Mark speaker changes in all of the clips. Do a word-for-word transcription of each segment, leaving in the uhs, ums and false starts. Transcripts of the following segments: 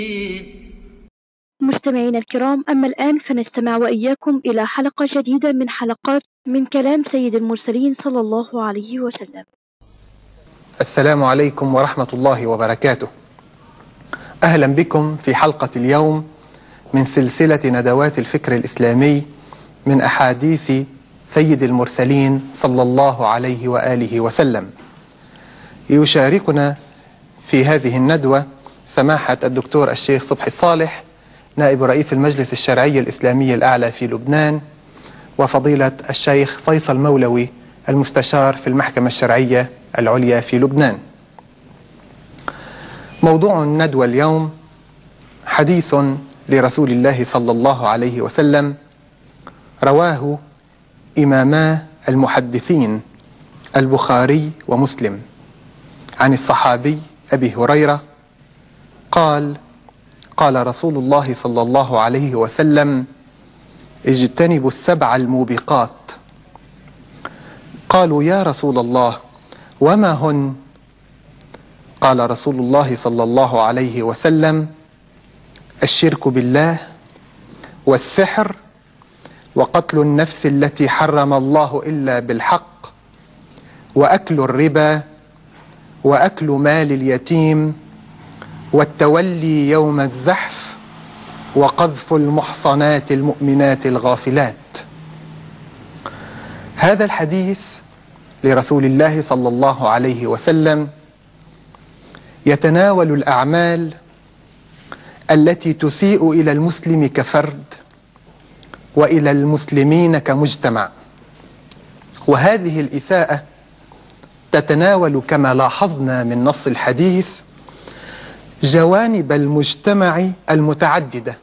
Speaker 1: مستمعينا الكرام، أما الآن فنستمع وإياكم إلى حلقة جديدة من حلقات من كلام سيد المرسلين صلى الله عليه وسلم.
Speaker 2: السلام عليكم ورحمة الله وبركاته. أهلا بكم في حلقة اليوم من سلسلة ندوات الفكر الإسلامي من أحاديث سيد المرسلين صلى الله عليه وآله وسلم. يشاركنا في هذه الندوة سماحة الدكتور الشيخ صبحي الصالح نائب رئيس المجلس الشرعي الإسلامي الأعلى في لبنان، وفضيلة الشيخ فيصل مولوي المستشار في المحكمة الشرعية العليا في لبنان. موضوع الندوة اليوم حديث لرسول الله صلى الله عليه وسلم رواه إماما المحدثين البخاري ومسلم عن الصحابي أبي هريرة قال: قال رسول الله صلى الله عليه وسلم: اجتنبوا السبع الموبقات. قالوا: يا رسول الله وما هن؟ قال رسول الله صلى الله عليه وسلم: الشرك بالله، والسحر، وقتل النفس التي حرم الله إلا بالحق، وأكل الربا، وأكل مال اليتيم، والتولي يوم الزحف، وقذف المحصنات المؤمنات الغافلات. هذا الحديث لرسول الله صلى الله عليه وسلم يتناول الأعمال التي تسيء إلى المسلم كفرد وإلى المسلمين كمجتمع، وهذه الإساءة تتناول كما لاحظنا من نص الحديث جوانب المجتمع المتعددة،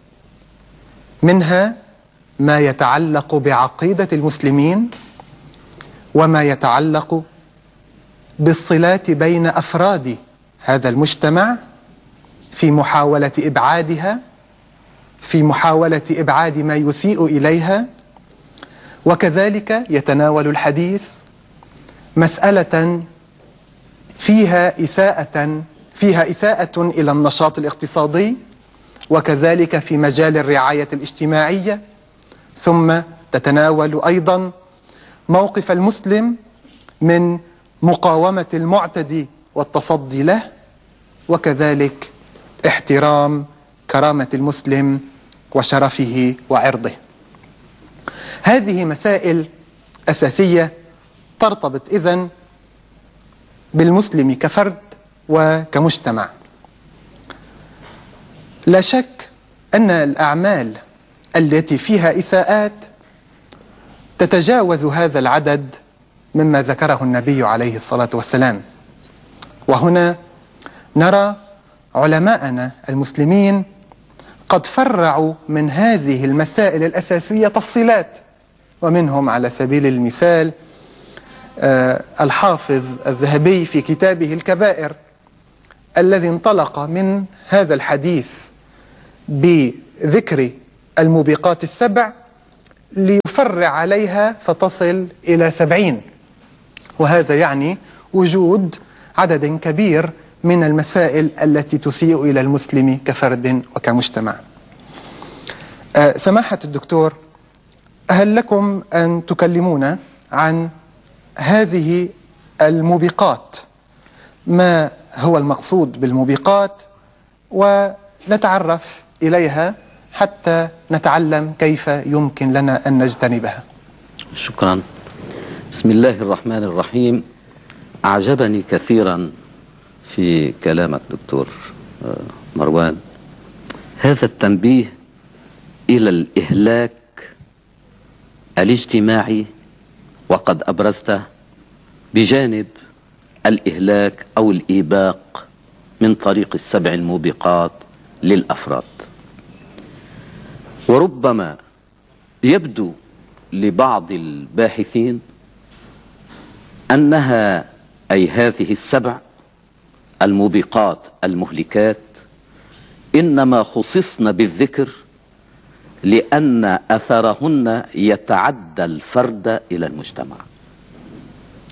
Speaker 2: منها ما يتعلق بعقيدة المسلمين، وما يتعلق بالصلات بين أفراد هذا المجتمع في محاولة إبعادها، في محاولة إبعاد ما يسيء إليها. وكذلك يتناول الحديث مسألة فيها إساءة فيها إساءة إلى النشاط الاقتصادي، وكذلك في مجال الرعاية الاجتماعية، ثم تتناول أيضا موقف المسلم من مقاومة المعتدي والتصدي له، وكذلك احترام كرامة المسلم وشرفه وعرضه. هذه مسائل أساسية ترتبط إذن بالمسلم كفرد وكمجتمع. لا شك أن الأعمال التي فيها إساءات تتجاوز هذا العدد مما ذكره النبي عليه الصلاة والسلام. وهنا نرى علماءنا المسلمين قد فرعوا من هذه المسائل الأساسية تفصيلات، ومنهم على سبيل المثال آه الحافظ الذهبي في كتابه الكبائر الذي انطلق من هذا الحديث بذكر الموبقات السبع ليفرع عليها فتصل إلى سبعين، وهذا يعني وجود عدد كبير من المسائل التي تسيء إلى المسلم كفرد وكمجتمع. أه سماحة الدكتور، هل لكم أن تكلمونا عن هذه الموبقات؟ ما هو المقصود بالموبقات؟ ونتعرف إليها حتى نتعلم كيف يمكن لنا أن نجتنبها.
Speaker 3: شكرا. بسم الله الرحمن الرحيم. أعجبني كثيرا في كلامك دكتور مروان هذا التنبيه إلى الإهلاك الاجتماعي، وقد أبرزته بجانب الإهلاك أو الإيباق من طريق السبع الموبقات للأفراد. وربما يبدو لبعض الباحثين أنها أي هذه السبع الموبقات المهلكات إنما خصصن بالذكر لأن أثرهن يتعدى الفرد إلى المجتمع،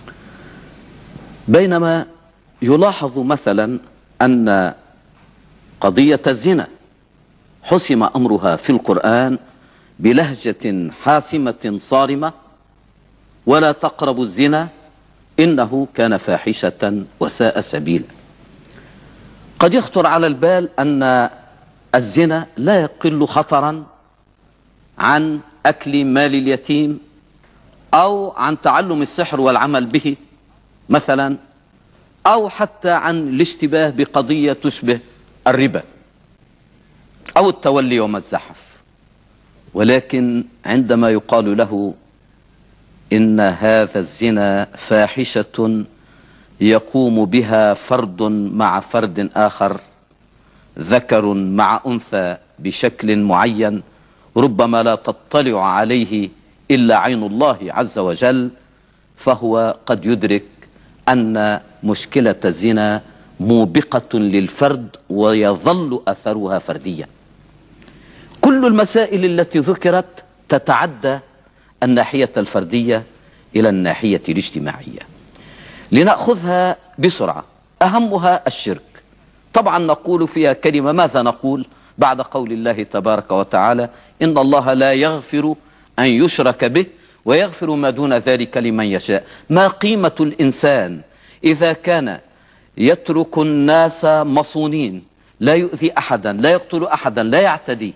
Speaker 3: بينما يلاحظ مثلا أن قضية الزنا حسم أمرها في القرآن بلهجة حاسمة صارمة: ولا تقربوا الزنا إنه كان فاحشة وساء سبيلا. قد يخطر على البال أن الزنا لا يقل خطرا عن أكل مال اليتيم أو عن تعلم السحر والعمل به مثلا، أو حتى عن الاشتباه بقضية تشبه الربا أو التولي يوم الزحف. ولكن عندما يقال له إن هذا الزنا فاحشة يقوم بها فرد مع فرد آخر، ذكر مع أنثى بشكل معين، ربما لا تطلع عليه إلا عين الله عز وجل، فهو قد يدرك أن مشكلة الزنا موبقة للفرد ويظل أثرها فرديا. كل المسائل التي ذكرت تتعدى الناحية الفردية إلى الناحية الاجتماعية. لنأخذها بسرعة. أهمها الشرك. طبعا نقول فيها كلمة، ماذا نقول بعد قول الله تبارك وتعالى: إن الله لا يغفر أن يشرك به ويغفر ما دون ذلك لمن يشاء. ما قيمة الإنسان إذا كان يترك الناس مصونين، لا يؤذي أحدا، لا يقتل أحدا، لا يعتدي،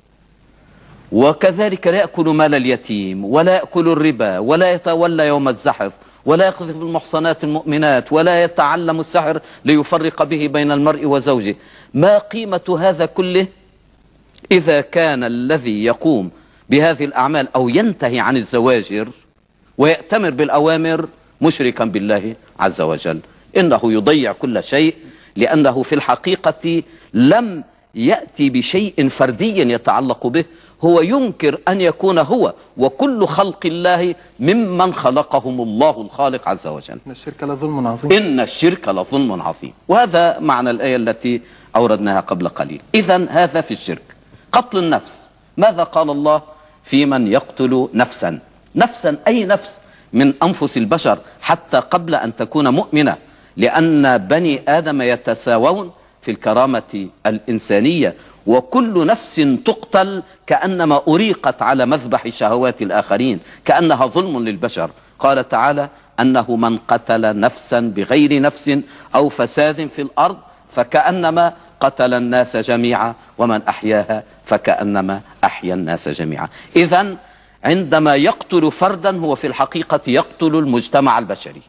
Speaker 3: وكذلك لا يأكل مال اليتيم ولا يأكل الربا ولا يتولى يوم الزحف ولا يقذف المحصنات المؤمنات ولا يتعلم السحر ليفرق به بين المرء وزوجه؟ ما قيمة هذا كله إذا كان الذي يقوم بهذه الأعمال أو ينتهي عن الزواجر ويأتمر بالأوامر مشركا بالله عز وجل؟ إنه يضيع كل شيء، لأنه في الحقيقة لم يأتي بشيء فردي يتعلق به، هو ينكر أن يكون هو وكل خلق الله ممن خلقهم الله الخالق عز وجل.
Speaker 2: إن الشرك لظلم عظيم.
Speaker 3: إن الشرك لظلم عظيم، وهذا معنى الآية التي أوردناها قبل قليل. إذن هذا في الشرك. قتل النفس، ماذا قال الله في من يقتل نفسا؟ نفسا أي نفس من أنفس البشر حتى قبل أن تكون مؤمنة، لأن بني آدم يتساوون في الكرامة الإنسانية، وكل نفس تقتل كأنما أريقت على مذبح شهوات الآخرين، كأنها ظلم للبشر. قال تعالى أنه من قتل نفسا بغير نفس أو فساد في الأرض فكأنما قتل الناس جميعا، ومن أحياها فكأنما أحيا الناس جميعا. إذن عندما يقتل فردا هو في الحقيقة يقتل المجتمع البشري،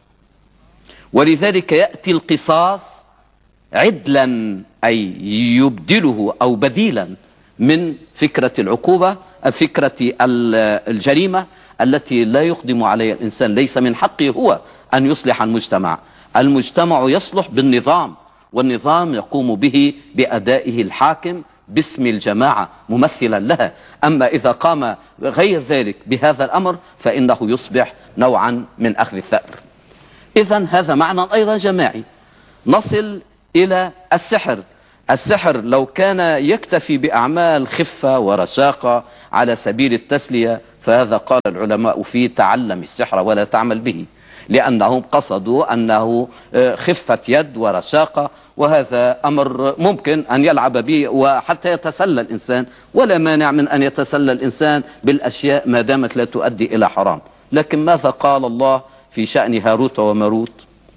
Speaker 3: ولذلك يأتي القصاص عدلا، أي يبدله أو بديلا من فكرة العقوبة، فكرة الجريمة التي لا يقدم عليها الإنسان. ليس من حقه هو أن يصلح المجتمع، المجتمع يصلح بالنظام، والنظام يقوم به بأدائه الحاكم باسم الجماعة ممثلا لها. أما إذا قام غير ذلك بهذا الأمر فإنه يصبح نوعا من أخذ الثأر. إذن هذا معنى أيضا جماعي. نصل إلى السحر. السحر لو كان يكتفي بأعمال خفة ورشاقة على سبيل التسلية فهذا قال العلماء فيه: تعلم السحر ولا تعمل به، لأنهم قصدوا أنه خفة يد ورشاقة، وهذا أمر ممكن أن يلعب به وحتى يتسلى الإنسان، ولا مانع من أن يتسلى الإنسان بالأشياء ما دامت لا تؤدي إلى حرام. لكن ماذا قال الله في شأن هاروت وماروت؟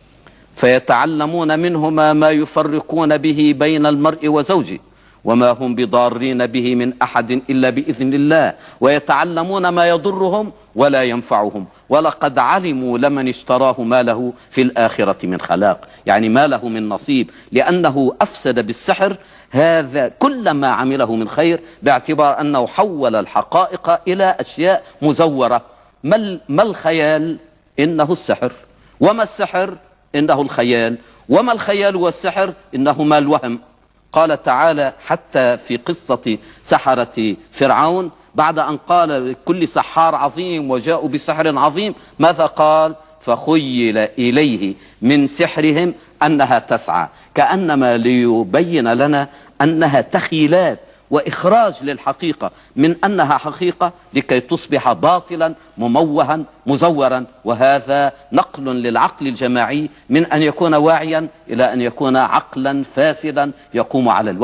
Speaker 3: فيتعلمون منهما ما يفرقون به بين المرء وزوجه وما هم بضارين به من أحد إلا بإذن الله ويتعلمون ما يضرهم ولا ينفعهم ولقد علموا لمن اشتراه ما له في الآخرة من خلاق، يعني ما له من نصيب، لأنه أفسد بالسحر هذا كل ما عمله من خير، باعتبار أنه حول الحقائق إلى أشياء مزورة. ما الخيال؟ إنه السحر. وما السحر؟ إنه الخيال. وما الخيال والسحر؟ إنهما الوهم. قال تعالى حتى في قصة سحرة فرعون بعد أن قال كل سحار عظيم وجاءوا بسحر عظيم، ماذا قال؟ فخيل إليه من سحرهم أنها تسعى، كأنما ليبين لنا أنها تخيلات وإخراج للحقيقة من أنها حقيقة لكي تصبح باطلا مموها مزورا. وهذا نقل للعقل الجماعي من أن يكون واعيا إلى أن يكون عقلا فاسدا يقوم على الوهم.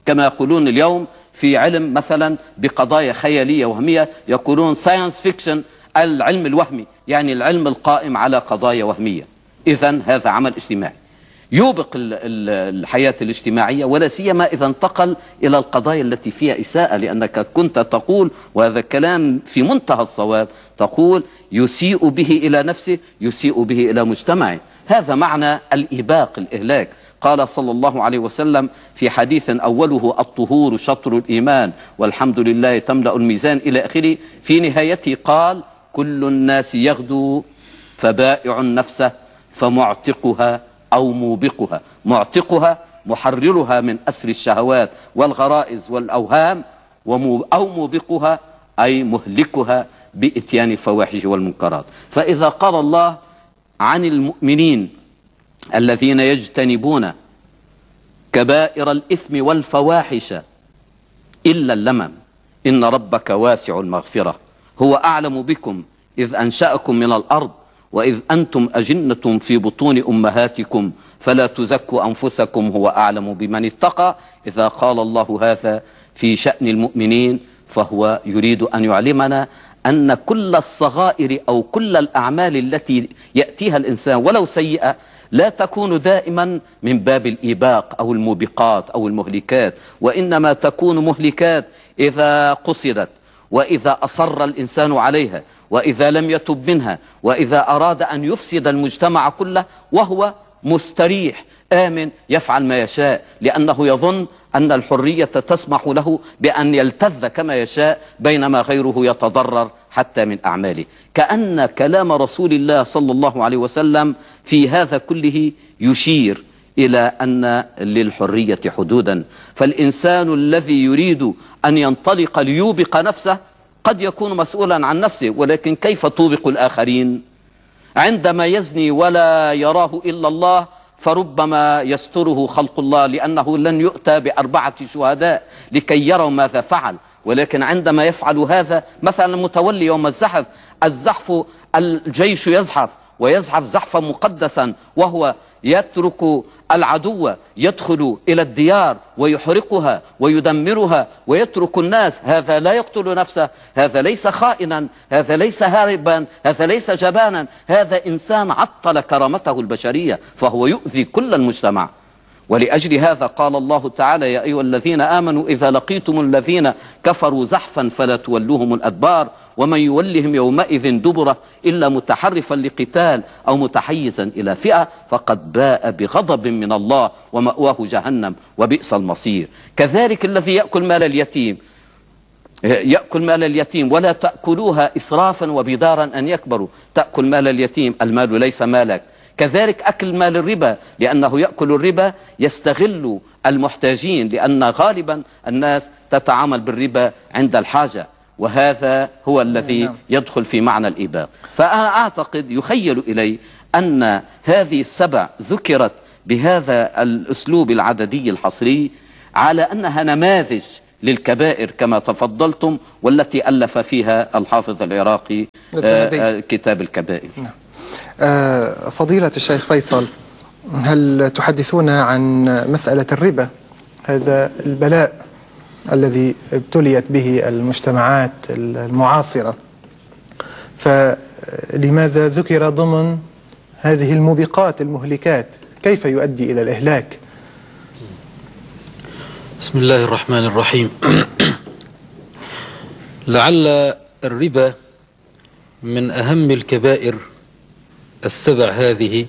Speaker 3: كما يقولون اليوم في علم مثلا بقضايا خيالية وهمية، يقولون ساينس فيكشن، العلم الوهمي، يعني العلم القائم على قضايا وهمية. إذن هذا عمل اجتماعي يوبق الحياة الاجتماعية، ولا سيما إذا انتقل إلى القضايا التي فيها إساءة، لأنك كنت تقول، وهذا كلام في منتهى الصواب، تقول يسيء به إلى نفسه، يسيء به إلى مجتمعه. هذا معنى الإباق، الإهلاك. قال صلى الله عليه وسلم في حديث أوله الطهور شطر الإيمان والحمد لله تملأ الميزان إلى آخره، في نهايته قال كل الناس يغدو فبائع نفسه فمعتقها أو موبقها. معتقها محررها من أسر الشهوات والغرائز والأوهام، أو موبقها أي مهلكها بإتيان الفواحش والمنكرات. فإذا قال الله عن المؤمنين الذين يجتنبون كبائر الإثم والفواحش إلا اللمم إن ربك واسع المغفرة هو أعلم بكم إذ أنشأكم من الأرض وإذ أنتم أجنة في بطون أمهاتكم فلا تزكوا أنفسكم هو أعلم بمن اتقى. إذا قال الله هذا في شأن المؤمنين فهو يريد أن يعلمنا أن كل الصغائر أو كل الأعمال التي يأتيها الإنسان ولو سيئة لا تكون دائما من باب الإيباق أو الموبقات أو المهلكات، وإنما تكون مهلكات إذا قصدت، وإذا أصر الإنسان عليها، وإذا لم يتب منها، وإذا أراد أن يفسد المجتمع كله وهو مستريح آمن يفعل ما يشاء، لأنه يظن أن الحرية تسمح له بأن يلتذ كما يشاء بينما غيره يتضرر حتى من أعماله. كأن كلام رسول الله صلى الله عليه وسلم في هذا كله يشير إلى أن للحرية حدودا. فالإنسان الذي يريد أن ينطلق ليوبق نفسه قد يكون مسؤولا عن نفسه، ولكن كيف توبق الآخرين؟ عندما يزني ولا يراه إلا الله فربما يستره خلق الله، لأنه لن يؤتى بأربعة شهداء لكي يروا ماذا فعل. ولكن عندما يفعل هذا مثلا متولي يوم الزحف، الزحف الجيش يزحف ويزحف زحفا مقدسا، وهو يترك العدو يدخل إلى الديار ويحرقها ويدمرها ويترك الناس. هذا لا يقتل نفسه، هذا ليس خائنا، هذا ليس هاربا، هذا ليس جبانا، هذا إنسان عطل كرامته البشرية، فهو يؤذي كل المجتمع. ولأجل هذا قال الله تعالى يا أيها الذين آمنوا إذا لقيتم الذين كفروا زحفا فلا تولوهم الأدبار ومن يولهم يومئذ دبره إلا متحرفا لقتال أو متحيزا إلى فئة فقد باء بغضب من الله ومأواه جهنم وبئس المصير. كذلك الذي يأكل مال اليتيم يأكل مال اليتيم ولا تأكلوها إسرافا وبدارا أن يكبروا. تأكل مال اليتيم، المال ليس مالك. كذلك أكل مال الربا، لأنه يأكل الربا يستغل المحتاجين، لأن غالبا الناس تتعامل بالربا عند الحاجة، وهذا هو الذي يدخل في معنى الإباق. فأنا أعتقد يخيل إلي أن هذه السبع ذكرت بهذا الأسلوب العددي الحصري على أنها نماذج للكبائر كما تفضلتم، والتي ألف فيها الحافظ العراقي آه كتاب الكبائر.
Speaker 2: نعم. آه فضيلة الشيخ فيصل، هل تحدثونا عن مسألة الربا، هذا البلاء الذي ابتليت به المجتمعات المعاصرة، فلماذا ذكر ضمن هذه الموبقات المهلكات؟ كيف يؤدي إلى الإهلاك؟
Speaker 4: بسم الله الرحمن الرحيم. لعل الربا من أهم الكبائر السبع هذه،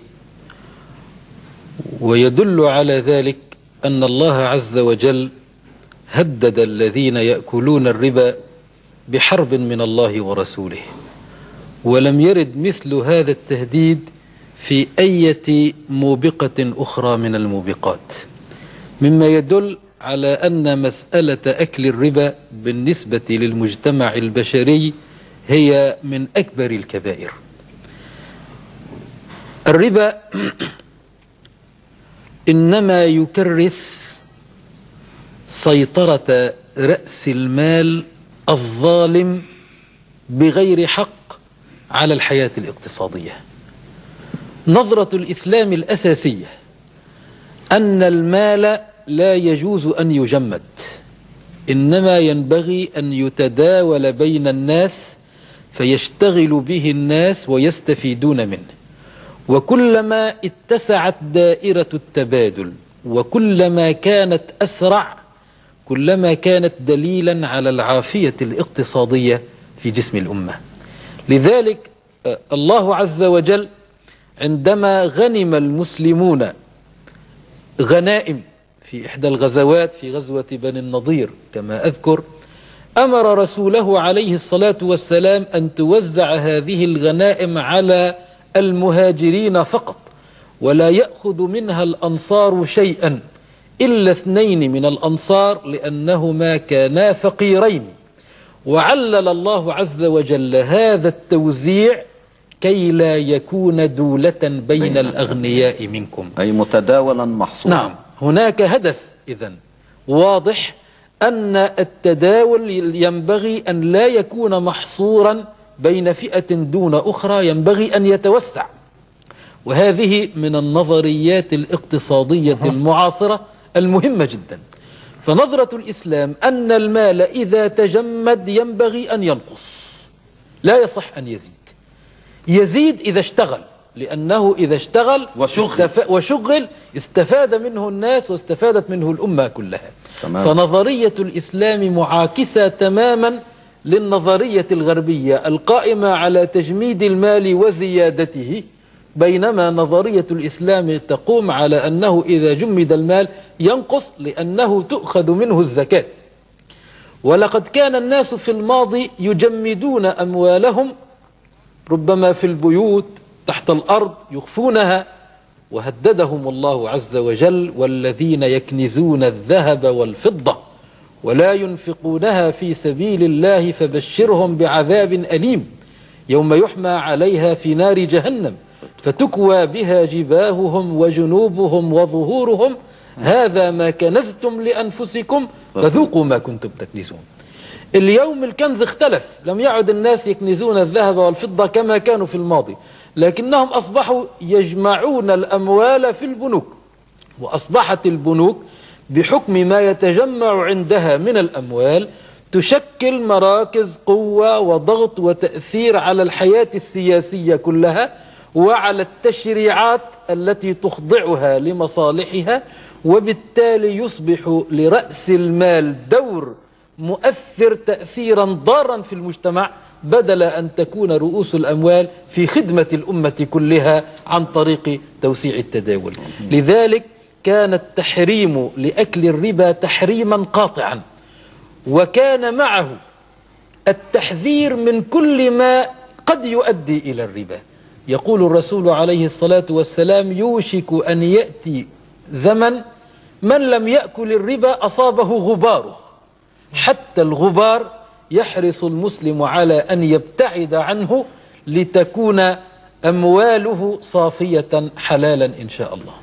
Speaker 4: ويدل على ذلك أن الله عز وجل هدد الذين يأكلون الربا بحرب من الله ورسوله، ولم يرد مثل هذا التهديد في أي موبقة أخرى من الموبقات، مما يدل على أن مسألة أكل الربا بالنسبة للمجتمع البشري هي من أكبر الكبائر. الربا إنما يكرس سيطرة رأس المال الظالم بغير حق على الحياة الاقتصادية. نظرة الإسلام الأساسية أن المال لا يجوز أن يجمد، إنما ينبغي أن يتداول بين الناس فيشتغل به الناس ويستفيدون منه. وكلما اتسعت دائرة التبادل وكلما كانت أسرع كلما كانت دليلا على العافية الاقتصادية في جسم الأمة. لذلك الله عز وجل عندما غنم المسلمون غنائم في إحدى الغزوات، في غزوة بني النضير كما أذكر، أمر رسوله عليه الصلاة والسلام أن توزع هذه الغنائم على المهاجرين فقط، ولا يأخذ منها الأنصار شيئا إلا اثنين من الأنصار لأنهما كانا فقيرين. وعلل الله عز وجل هذا التوزيع كي لا يكون دولة بين الأغنياء منكم،
Speaker 3: أي متداولا محصورا.
Speaker 4: نعم، هناك هدف إذن واضح أن التداول ينبغي أن لا يكون محصورا بين فئة دون أخرى، ينبغي أن يتوسع. وهذه من النظريات الاقتصادية المعاصرة المهمة جدا. فنظرة الإسلام أن المال إذا تجمد ينبغي أن ينقص، لا يصح أن يزيد. يزيد إذا اشتغل، لأنه إذا اشتغل وشغل, استف... وشغل استفاد منه الناس واستفادت منه الأمة كلها. تمام. فنظرية الإسلام معاكسة تماما للنظرية الغربية القائمة على تجميد المال وزيادته، بينما نظرية الإسلام تقوم على أنه إذا جمد المال ينقص لأنه تؤخذ منه الزكاة. ولقد كان الناس في الماضي يجمدون أموالهم ربما في البيوت تحت الأرض يخفونها، وهددهم الله عز وجل: والذين يكنزون الذهب والفضة ولا ينفقونها في سبيل الله فبشرهم بعذاب أليم يوم يحمى عليها في نار جهنم فتكوى بها جباههم وجنوبهم وظهورهم هذا ما كنزتم لأنفسكم فذوقوا ما كنتم تكنزون. اليوم الكنز اختلف، لم يعد الناس يكنزون الذهب والفضة كما كانوا في الماضي، لكنهم أصبحوا يجمعون الأموال في البنوك، وأصبحت البنوك بحكم ما يتجمع عندها من الأموال تشكل مراكز قوة وضغط وتأثير على الحياة السياسية كلها وعلى التشريعات التي تخضعها لمصالحها، وبالتالي يصبح لرأس المال دور مؤثر تأثيرا ضارا في المجتمع، بدل أن تكون رؤوس الأموال في خدمة الأمة كلها عن طريق توسيع التداول. لذلك كان التحريم لأكل الربا تحريما قاطعا، وكان معه التحذير من كل ما قد يؤدي إلى الربا. يقول الرسول عليه الصلاة والسلام: يوشك أن يأتي زمن من لم يأكل الربا أصابه غباره، حتى الغبار يحرص المسلم على أن يبتعد عنه لتكون أمواله صافية حلالا إن شاء الله.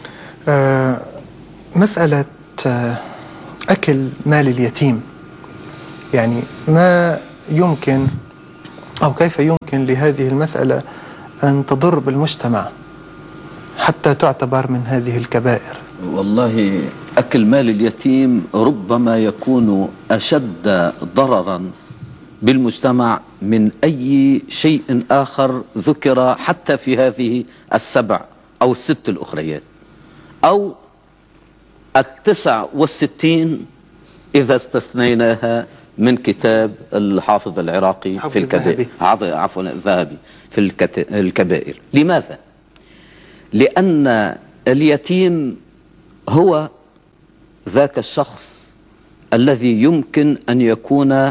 Speaker 2: آه مسألة آه أكل مال اليتيم، يعني ما يمكن أو كيف يمكن لهذه المسألة أن تضر بالمجتمع حتى تعتبر من هذه الكبائر؟
Speaker 3: والله أكل مال اليتيم ربما يكون أشد ضررا بالمجتمع من أي شيء آخر ذكر حتى في هذه السبع أو الست الأخريات أو التسع والستين إذا استثنيناها من كتاب الحافظ العراقي في الكبائر، عفوا الذهبي في الكبائر. لماذا؟ لأن اليتيم هو ذاك الشخص الذي يمكن أن يكون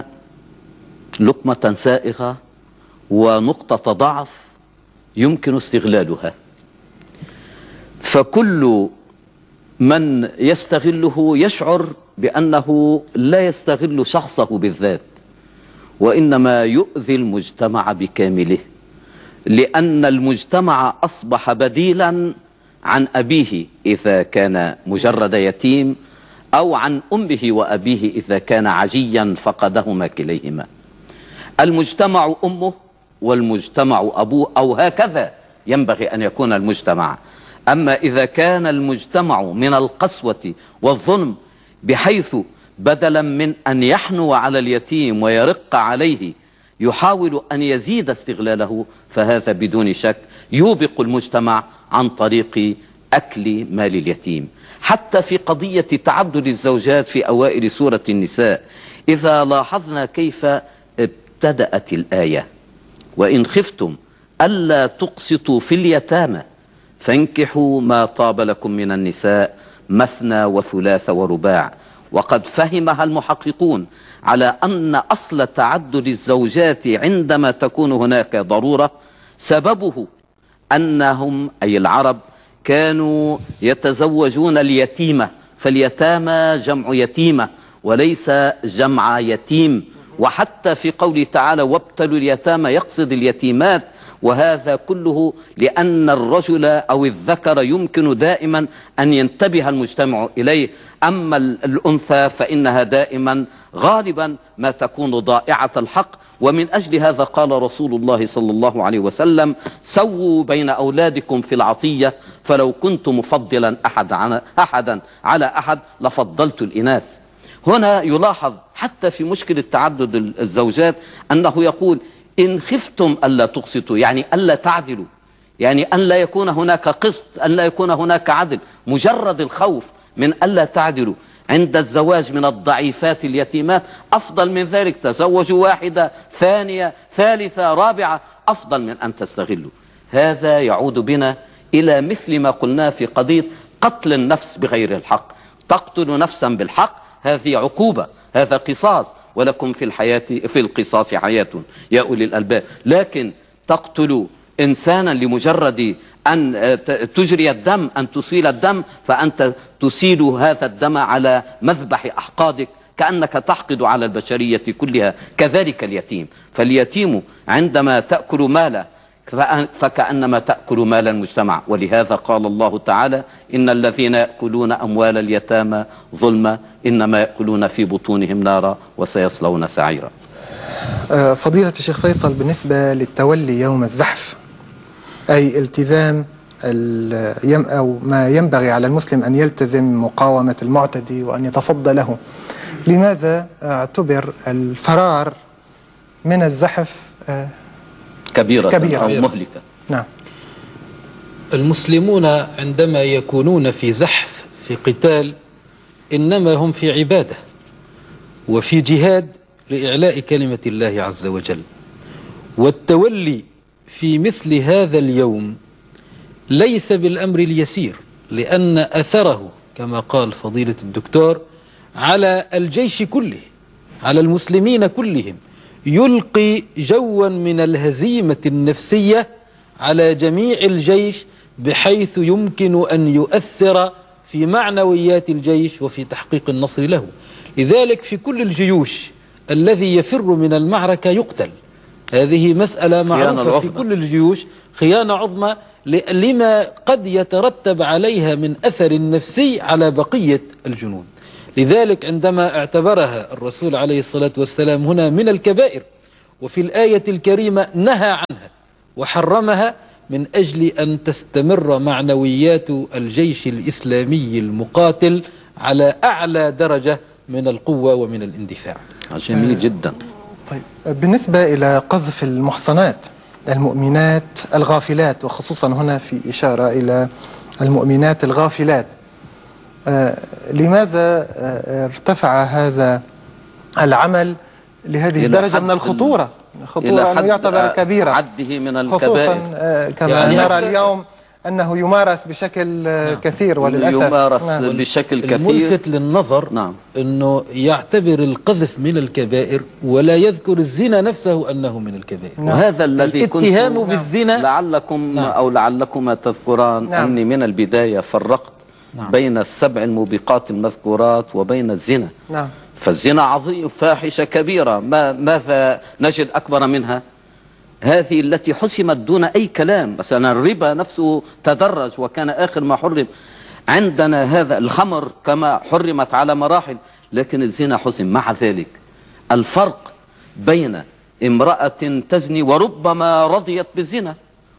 Speaker 3: لقمة سائغة ونقطة ضعف يمكن استغلالها، فكل من يستغله يشعر بأنه لا يستغل شخصه بالذات، وإنما يؤذي المجتمع بكامله، لأن المجتمع أصبح بديلا عن أبيه إذا كان مجرد يتيم، أو عن أمه وأبيه إذا كان عجيا فقدهما كليهما. المجتمع أمه والمجتمع أبوه، أو هكذا ينبغي أن يكون المجتمع. أما إذا كان المجتمع من القسوة والظلم بحيث بدلا من أن يحنو على اليتيم ويرق عليه يحاول أن يزيد استغلاله، فهذا بدون شك يوبق المجتمع عن طريق أكل مال اليتيم. حتى في قضية تعدد الزوجات في أوائل سورة النساء، إذا لاحظنا كيف ابتدأت الآية: وإن خفتم ألا تقسطوا في اليتامى فانكحوا ما طاب لكم من النساء مثنى وثلاث ورباع. وقد فهمها المحققون على أن أصل تعدد الزوجات عندما تكون هناك ضرورة سببه أنهم أي العرب كانوا يتزوجون اليتيمة، فاليتامى جمع يتيمة وليس جمع يتيم. وحتى في قوله تعالى وابتلوا اليتامى يقصد اليتيمات، وهذا كله لأن الرجل أو الذكر يمكن دائما أن ينتبه المجتمع إليه، أما الأنثى فإنها دائما غالبا ما تكون ضائعة الحق. ومن أجل هذا قال رسول الله صلى الله عليه وسلم: سووا بين أولادكم في العطية، فلو كنت مفضلا أحد على أحدا على أحد لفضلت الإناث. هنا يلاحظ حتى في مشكلة تعدد الزوجات أنه يقول إن خفتم ألا تقسطوا، يعني ألا تعدلوا، يعني أن لا يكون هناك قسط، أن لا يكون هناك عدل. مجرد الخوف من ألا تعدلوا عند الزواج من الضعيفات اليتيمات أفضل من ذلك. تزوجوا واحدة ثانية ثالثة رابعة أفضل من أن تستغلوا. هذا يعود بنا إلى مثل ما قلنا في قضية قتل النفس بغير الحق. تقتل نفسا بالحق هذه عقوبة، هذا قصاص، ولكم في الحياة في القصاص حياة يا أولي الألباب. لكن تقتل إنسانا لمجرد أن تجري الدم، أن تسيل الدم، فأنت تسيل هذا الدم على مذبح أحقادك، كأنك تحقد على البشرية كلها. كذلك اليتيم، فاليتيم عندما تأكل ماله فكأنما تأكل مال المجتمع. ولهذا قال الله تعالى: إن الذين يأكلون أموال اليتامى ظلما إنما يأكلون في بطونهم نارا وسيصلون سعيرا.
Speaker 2: فضيلة الشيخ فيصل، بالنسبة للتولي يوم الزحف، أي التزام أو ما ينبغي على المسلم أن يلتزم مقاومة المعتدي وأن يتصدى له، لماذا اعتبر الفرار من الزحف
Speaker 3: كبيرة,
Speaker 2: كبيرة
Speaker 3: أو مهلكة؟
Speaker 2: نعم.
Speaker 4: المسلمون عندما يكونون في زحف في قتال إنما هم في عبادة وفي جهاد لإعلاء كلمة الله عز وجل. والتولي في مثل هذا اليوم ليس بالأمر اليسير، لأن أثره كما قال فضيلة الدكتور على الجيش كله، على المسلمين كلهم، يلقي جوا من الهزيمة النفسية على جميع الجيش، بحيث يمكن أن يؤثر في معنويات الجيش وفي تحقيق النصر له. لذلك في كل الجيوش الذي يفر من المعركة يقتل. هذه مسألة معروفة في كل الجيوش، خيانة عظمى لما قد يترتب عليها من أثر نفسي على بقية الجنود. لذلك عندما اعتبرها الرسول عليه الصلاة والسلام هنا من الكبائر، وفي الآية الكريمة نهى عنها وحرمها من أجل أن تستمر معنويات الجيش الإسلامي المقاتل على أعلى درجة من القوة ومن الاندفاع.
Speaker 3: جميل جدا.
Speaker 2: طيب، بالنسبة إلى قذف المحصنات المؤمنات الغافلات، وخصوصا هنا في إشارة إلى المؤمنات الغافلات، آه لماذا آه ارتفع هذا العمل لهذه الدرجة من الخطورة؟ خطورة أنه يعتبر كبيرة،
Speaker 3: عده من الكبائر،
Speaker 2: خصوصا آه كما يعني نرى اليوم أنه يمارس بشكل آه نعم. كثير، وللأسف
Speaker 3: يمارس نعم. بشكل كثير.
Speaker 4: الملفت للنظر نعم. أنه يعتبر القذف من الكبائر ولا يذكر الزنا نفسه أنه من الكبائر.
Speaker 3: نعم. وهذا الذي كنت
Speaker 4: الاتهام بالزنا
Speaker 3: لعلكم نعم. أو لعلكما تذكران نعم. أني من البداية فرقت نعم. بين السبع الموبقات المذكورات وبين الزنا. نعم. فالزنا عظيم، فاحشة كبيرة، ما ماذا نجد أكبر منها؟ هذه التي حسمت دون أي كلام. مثلا الربا نفسه تدرج وكان آخر ما حرم عندنا هذا. الخمر كما حرمت على مراحل، لكن الزنا حسم. مع ذلك الفرق بين امرأة تزني وربما رضيت بالزنا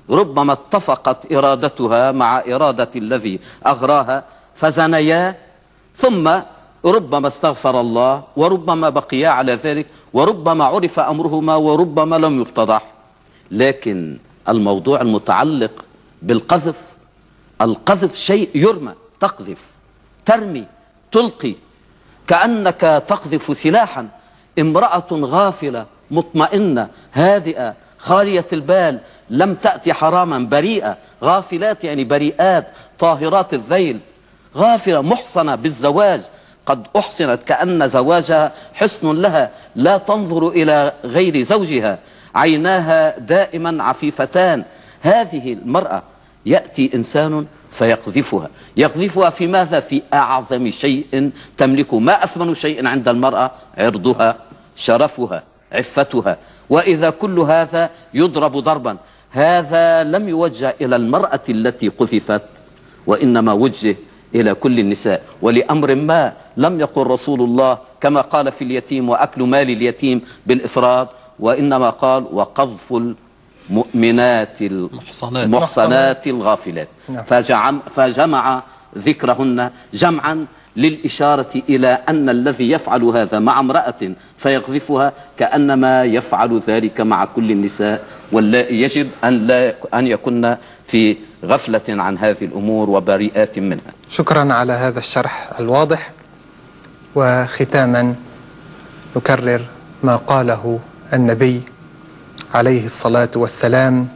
Speaker 3: ربما اتفقت إرادتها مع إرادة الذي أغراها فزنيا، ثم ربما استغفر الله، وربما بقيا على ذلك، وربما عرف أمرهما، وربما لم يفتضح. لكن الموضوع المتعلق بالقذف، القذف شيء يرمى، تقذف، ترمي، تلقي، كأنك تقذف سلاحا. امرأة غافلة مطمئنة هادئة خالية البال، لم تأتي حراما، بريئة، غافلات يعني بريئات طاهرات الذيل، غافلة محصنة بالزواج، قد أحصنت كأن زواجها حصن لها، لا تنظر إلى غير زوجها، عيناها دائما عفيفتان. هذه المرأة يأتي إنسان فيقذفها، يقذفها في ماذا؟ في أعظم شيء تملكه. ما أثمن شيء عند المرأة؟ عرضها، شرفها، عفتها. وإذا كل هذا يضرب ضربا، هذا لم يوجه إلى المرأة التي قذفت، وإنما وجه إلى كل النساء. ولأمر ما لم يقل رسول الله كما قال في اليتيم وأكل مال اليتيم بالإفراد، وإنما قال وقذف المؤمنات المحصنات الغافلات، فجمع, فجمع ذكرهن جمعا للإشارة إلى أن الذي يفعل هذا مع امرأة فيقذفها كأنما يفعل ذلك مع كل النساء، واللائي يجب أن, لا أن يكن في غفلة عن هذه الأمور وبريئات منها.
Speaker 2: شكرا على هذا الشرح الواضح. وختاما نكرر ما قاله النبي عليه الصلاة والسلام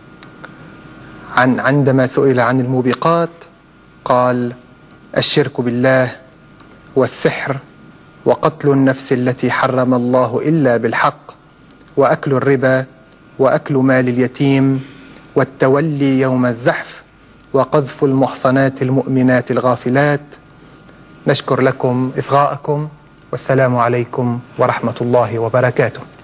Speaker 2: عن عندما سئل عن الموبقات قال: الشرك بالله، والسحر، وقتل النفس التي حرم الله إلا بالحق، وأكل الربا، وأكل مال اليتيم، والتولي يوم الزحف، وقذف المحصنات المؤمنات الغافلات. نشكر لكم إصغاءكم، والسلام عليكم ورحمة الله وبركاته.